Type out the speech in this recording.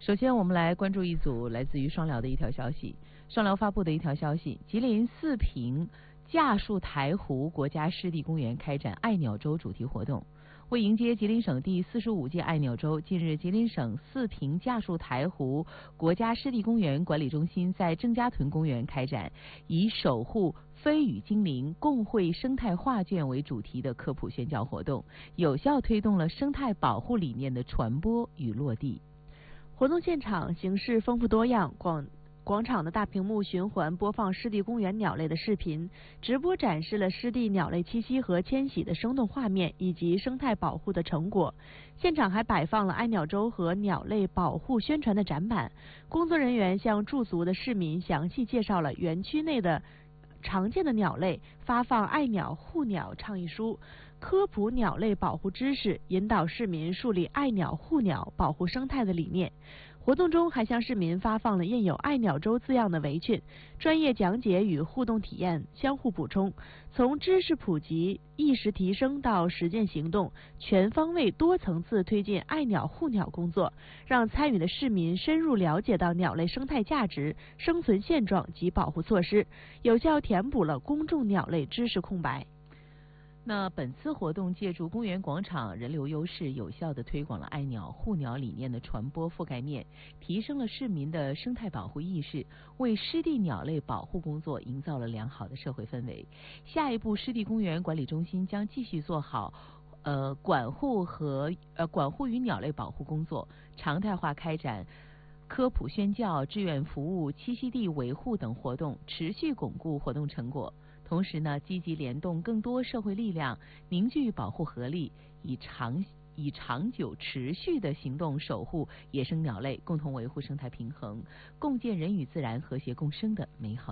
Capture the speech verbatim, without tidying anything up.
首先，我们来关注一组来自于双辽的一条消息。双辽发布的一条消息：吉林四平架树台湖国家湿地公园开展爱鸟周主题活动。为迎接吉林省第四十五届爱鸟周，近日，吉林省四平架树台湖国家湿地公园管理中心在郑家屯公园开展以守护飞羽精灵、共绘生态画卷为主题的科普宣教活动，有效推动了生态保护理念的传播与落地。 活动现场形式丰富多样，广广场的大屏幕循环播放湿地公园鸟类的视频，直播展示了湿地鸟类栖息和迁徙的生动画面以及生态保护的成果。现场还摆放了爱鸟周和鸟类保护宣传的展板，工作人员向驻足的市民详细介绍了园区内的常见的鸟类，发放爱鸟护鸟倡议书，科普鸟类保护知识，引导市民树立爱鸟护鸟、保护生态的理念。活动中还向市民发放了印有爱鸟周字样的围裙，专业讲解与互动体验相互补充，从知识普及、意识提升到实践行动，全方位多层次推进爱鸟护鸟工作，让参与的市民深入了解到鸟类生态价值、生存现状及保护措施，有效填补了公众鸟类知识空白。 那本次活动借助公园广场人流优势，有效地推广了爱鸟护鸟理念的传播覆盖面，提升了市民的生态保护意识，为湿地鸟类保护工作营造了良好的社会氛围。下一步，湿地公园管理中心将继续做好呃管护和呃管护与鸟类保护工作，常态化开展科普宣教、志愿服务、栖息地维护等活动，持续巩固活动成果。同时呢，积极联动更多社会力量，凝聚保护合力，以长以长久持续的行动守护野生鸟类，共同维护生态平衡，共建人与自然和谐共生的美好